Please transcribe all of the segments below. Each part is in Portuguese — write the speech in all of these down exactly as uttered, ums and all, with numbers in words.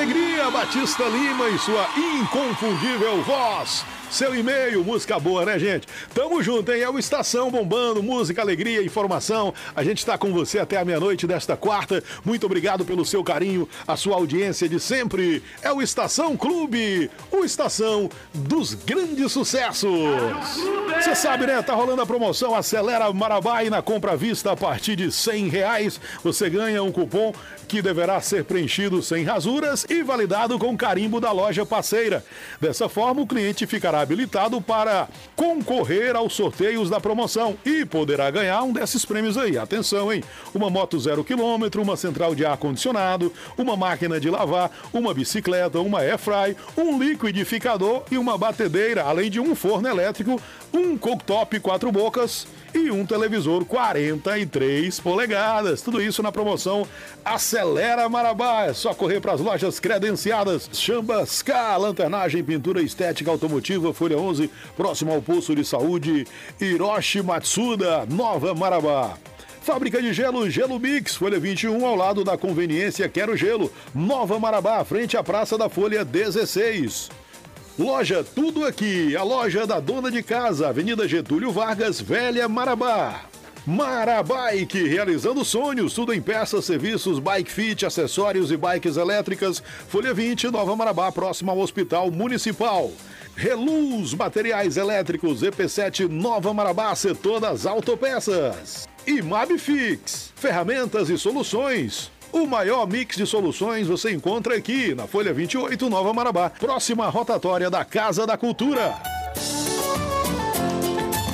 Alegria, Batista Lima e sua inconfundível voz. Seu e-mail, música boa, né, gente? Tamo junto, hein? É o Estação bombando, música, alegria, informação. A gente tá com você até a meia-noite desta quarta. Muito obrigado pelo seu carinho, a sua audiência de sempre. É o Estação Clube, o Estação dos grandes sucessos. Você sabe, né? Tá rolando a promoção Acelera Marabá e na compra à vista a partir de cem reais você ganha um cupom que deverá ser preenchido sem rasuras e validado com carimbo da loja parceira. Dessa forma, o cliente ficará habilitado para concorrer aos sorteios da promoção e poderá ganhar um desses prêmios aí. Atenção, hein? Uma moto zero quilômetro, uma central de ar-condicionado, uma máquina de lavar, uma bicicleta, uma airfry, um liquidificador e uma batedeira, além de um forno elétrico, um cooktop quatro bocas e um televisor quarenta e três polegadas. Tudo isso na promoção Acelera Marabá. É só correr para as lojas credenciadas. Chambas K, lanternagem, pintura estética automotiva, Folha onze, próximo ao posto de saúde. Hiroshi Matsuda, Nova Marabá. Fábrica de gelo, Gelo Mix, Folha vinte e um, ao lado da conveniência Quero Gelo. Nova Marabá, frente à Praça da Folha dezesseis. Loja Tudo Aqui, a loja da dona de casa, Avenida Getúlio Vargas, Velha Marabá. Marabike, realizando sonhos, tudo em peças, serviços, bike fit, acessórios e bikes elétricas. Folha vinte, Nova Marabá, próximo ao Hospital Municipal. Reluz, materiais elétricos, E P sete, Nova Marabá, setor das autopeças. E Mabfix, ferramentas e soluções. O maior mix de soluções você encontra aqui na Folha vinte e oito, Nova Marabá, próxima rotatória da Casa da Cultura.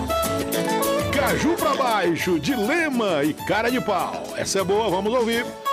Caju pra baixo, Dilema e Cara de Pau. Essa é boa, vamos ouvir.